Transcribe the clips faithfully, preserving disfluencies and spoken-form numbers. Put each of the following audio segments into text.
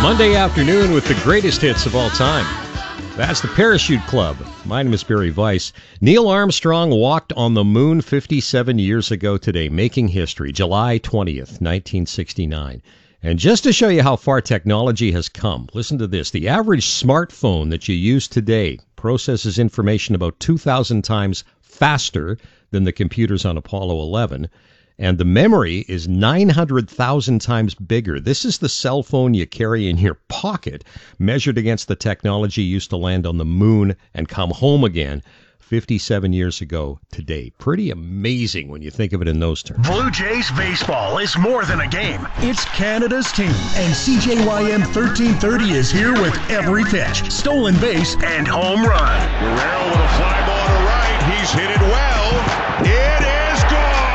Monday afternoon with the greatest hits of all time. That's the Parachute Club. My name is Barry Weiss. Neil Armstrong walked on the moon fifty-seven years ago today, making history, July twentieth, nineteen sixty-nine. And just to show you how far technology has come, listen to this. The average smartphone that you use today processes information about two thousand times faster than the computers on Apollo eleven. And the memory is nine hundred thousand times bigger. This is the cell phone you carry in your pocket, measured against the technology used to land on the moon and come home again fifty-seven years ago today. Pretty amazing when you think of it in those terms. Blue Jays baseball is more than a game. It's Canada's team. And C J Y M thirteen thirty is here with every pitch, stolen base, and home run. Guerrero with a fly ball to right. He's hit it well. It is gone.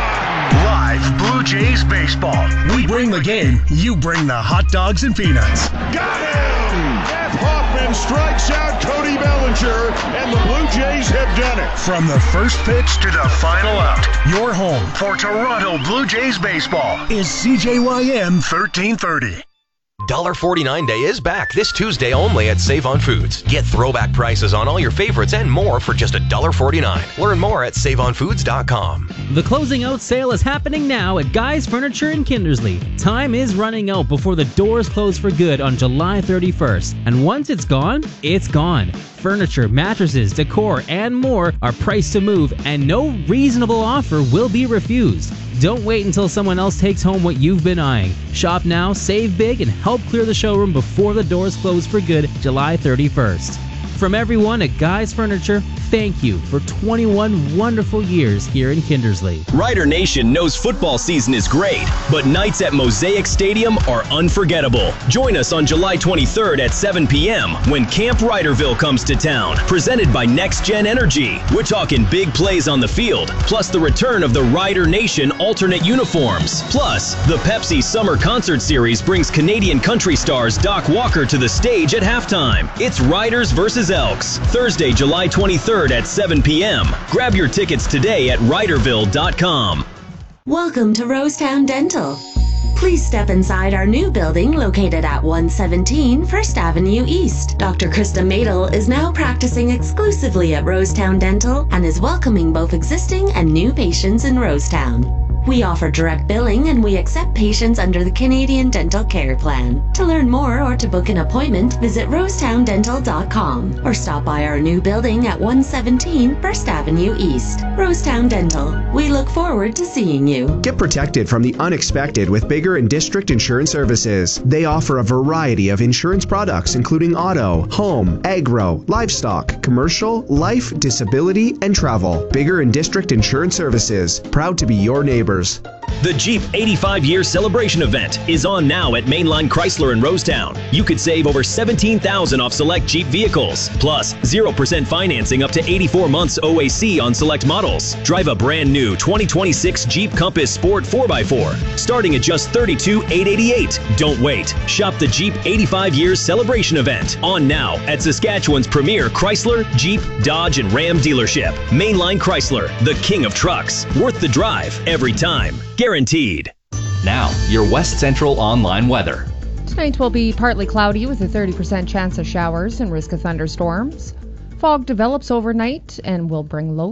Live Blue Jays baseball. We bring the game. You bring the hot dogs and peanuts. Got him! Jeff Hoffman strikes out Cody Bellinger, and the Blue Jays have done it. From the first pitch to the final out, your home for Toronto Blue Jays baseball is C J Y M thirteen thirty. one forty-nine Day is back this Tuesday only at Save on Foods. Get throwback prices on all your favorites and more for just one forty-nine. Learn more at save on foods dot com. The closing out sale is happening now at Guy's Furniture in Kindersley. Time is running out before the doors close for good on July thirty-first. And once it's gone, it's gone. Furniture, mattresses, decor, and more are priced to move, and no reasonable offer will be refused. Don't wait until someone else takes home what you've been eyeing. Shop now, save big, and help clear the showroom before the doors close for good July thirty-first. From everyone at Guy's Furniture, thank you for twenty-one wonderful years here in Kindersley. Rider Nation knows football season is great, but nights at Mosaic Stadium are unforgettable. Join us on July twenty-third at seven p.m. when Camp Riderville comes to town, presented by Next Gen Energy. We're talking big plays on the field, plus the return of the Rider Nation alternate uniforms. Plus, the Pepsi Summer Concert Series brings Canadian country stars Doc Walker to the stage at halftime. It's Riders versus Elks, Thursday, July twenty-third at seven p.m. Grab your tickets today at riderville dot com. Welcome to Rosetown Dental. Please step inside our new building located at one seventeen First Avenue East. Doctor Krista Madel is now practicing exclusively at Rosetown Dental and is welcoming both existing and new patients in Rosetown. We offer direct billing and we accept patients under the Canadian Dental Care Plan. To learn more or to book an appointment, visit rosetown dental dot com or stop by our new building at one seventeen First Avenue East. Rosetown Dental. We look forward to seeing you. Get protected from the unexpected with Bigger and District Insurance Services. They offer a variety of insurance products including auto, home, agro, livestock, commercial, life, disability, and travel. Bigger and District Insurance Services. Proud to be your neighbors. The Jeep eighty-five year celebration event is on now at Mainline Chrysler in Rosetown. You could save over seventeen thousand dollars off select Jeep vehicles, plus zero percent financing up to eighty-four months O A C on select models. Drive a brand new twenty twenty-six Jeep Compass Sport four by four, starting at just thirty-two thousand eight hundred eighty-eight dollars. Don't wait. Shop the Jeep eighty-five years celebration event on now at Saskatchewan's premier Chrysler, Jeep, Dodge, and Ram dealership. Mainline Chrysler, the king of trucks. Worth the drive every time. Guaranteed. Now, your West Central online weather. Tonight will be partly cloudy with a thirty percent chance of showers and risk of thunderstorms. Fog develops overnight and will bring low